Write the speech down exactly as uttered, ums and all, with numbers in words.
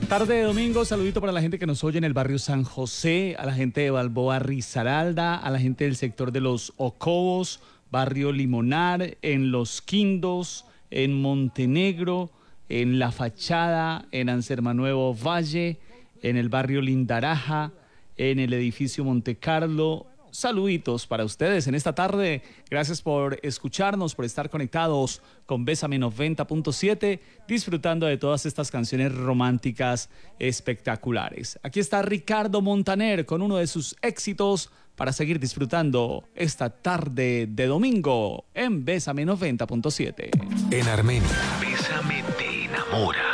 Tarde de domingo, saludito para la gente que nos oye en el barrio San José, a la gente de Balboa Risaralda, a la gente del sector de los Ocobos, barrio Limonar, en Los Quindos, en Montenegro, en La Fachada, en Ansermanuevo Valle, en el barrio Lindaraja, en el edificio Montecarlo. Saluditos para ustedes en esta tarde. Gracias por escucharnos, por estar conectados con Bésame noventa punto siete, disfrutando de todas estas canciones románticas espectaculares. Aquí está Ricardo Montaner con uno de sus éxitos para seguir disfrutando esta tarde de domingo en Bésame noventa punto siete. En Armenia, Bésame te enamora.